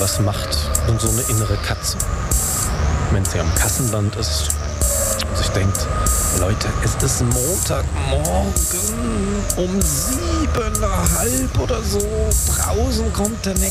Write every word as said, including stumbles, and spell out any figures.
was macht nun so eine innere Katze, wenn sie am Kassenband ist und sich denkt, Leute, es ist Montagmorgen um siebeneinhalb oder so, draußen kommt der nächste